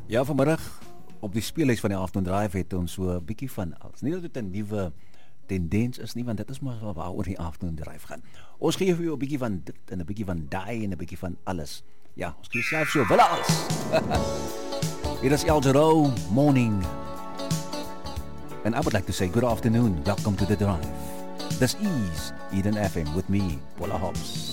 Ja, vanmiddag op die speellys van die Afternoon Drive het ons so 'n bietjie van alles. Nie dat dit 'n nuwe tendens is nie, want dit is maar waaroor die Afternoon Drive gaan. Ons gee vir jou 'n bietjie van dit en 'n bietjie van daai en 'n bietjie van alles. Ja, ons gee self so wille als. Hier is El Giro Morning. And I would like to say good afternoon. Welcome to the drive. This is Eden FM with me, Paula Hobbs.